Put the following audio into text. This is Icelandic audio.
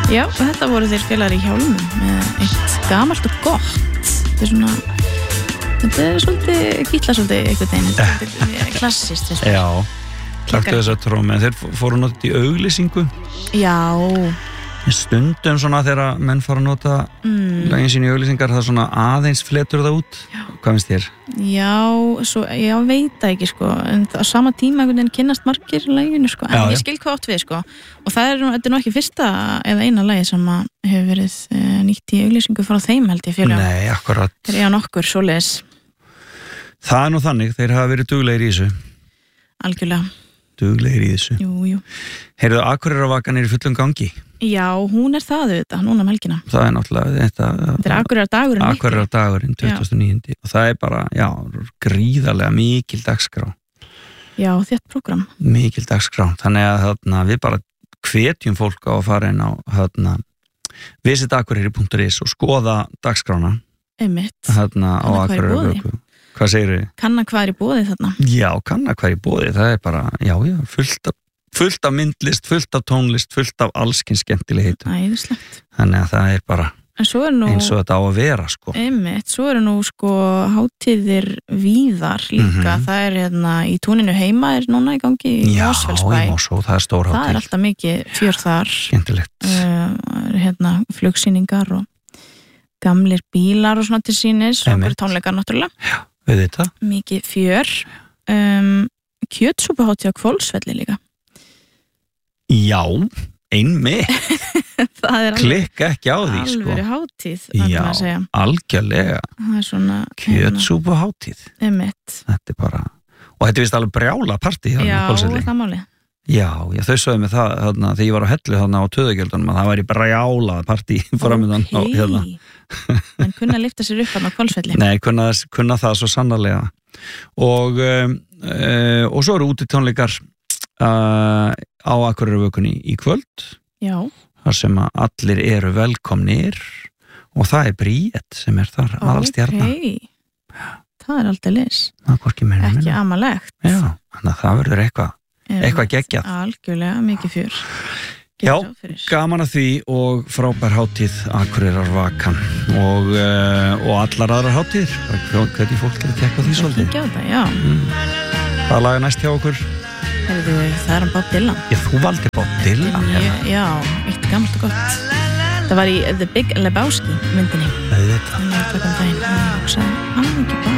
Já, þetta voru þeir félagar í Hjálmum með eitt gamalt og gott. Þetta svolítið, gítla svolítið einhvern veginn, þetta svolítið klassist. Já, taktu þess að trómi, en þeir fóru að nota í auglýsingu. Já. Stundum svona þegar menn fara að nota lögin sín í auglýsingar, það svona aðeins fletur það út. Já. Hvað finnst þér? Já, veit það ekki sko, en á sama tíma einhvern veginn kynnast margir löginu sko, en ég skil hvað átt við sko, og þetta er nú ekki fyrsta eða eina lagi sem hefur verið nýtt í auglýsingu frá þeim held ég félag. Nei, akkurat. Þeir eiga nokkur svoleiðis. Það nú þannig, þeir hafa verið duglegir í þessu. Algjörlega. Duglegir í þessu. Jú. Heyrðu, Akureyrarvakan í fullum gangi? Já, hún það auðvitað, núna helgina. Það náttúrulega þetta er Akureyrardagurinn. Akureyrardagurinn, 29. Og það bara, gríðarlega mikil dagskrá. Já, þétt prógram. Mikil dagskrá. Þannig að við bara hvetjum fólk á að fara inn á visitakureyri.is og skoða dagskrána. Einmitt. Á Akureyrarvöku. Hvað segirðu? Kanna hvað í boði þarna? Já, kanna hvað í boði. Það er bara, fullt af myndlist, fullt af tónlist, fullt af allskins skemmtileg heitum. Æðislegt. Þannig að það er bara eins og þetta á að vera, sko. Einmitt, svo nú, sko, hátíðir víðar líka. Það er í túninu heima núna í gangi í Mosfellsbæ. Já, í Mosó, það er stór hátíð. Það er alltaf mikið fjör þar. Skemmtilegt. Flugsýningar og gamlir bílar og svona til sínis og bara tónleikar náttúrulega. Já. Við þetta? Mikið fjör. Kjötsúpuhátíð á Hvolsvelli líka. Já, einmitt. Klikka ekki á því, sko. Alvöru hátíð, já, algjörlega. Það er svona kjötsúpuhátíð. Einmitt. Þetta er bara, og þetta er vist alveg brjála partí hérna á Hvolsvelli. Já, það máli. Já, þau sögðu mig það þegar ég var á Hellu þarna á Töðugjöldunum að það væri brjála partí framöndan á hérna. En kunna að lyfta sér upp á Hvolsvelli? Nei, kunna það svo sannarlega. Og svo eru útitónleikar á Akureyrarvökunni í kvöld. Já. Þar sem að allir eru velkomnir og það er Bríett sem er þar aðalstjarna. Það er aldeilis. Ekki amalegt. Já, þannig að það verður eitthvað geggjað. Algjörlega, mikið fjör. Já, gaman að því og frábær hátíð Akureyrarvakan og allar aðrar hátíðir. Hvernig fólk er að tekka því svolítið? Ekki á það, já. Hvað laga næst hjá okkur? Það er Bob Dylan. Já, þú valdi Bob Dylan. Já, eitt gamalt og gott. Það var í The Big Lebowski myndinni. Það er þetta. Það er þetta.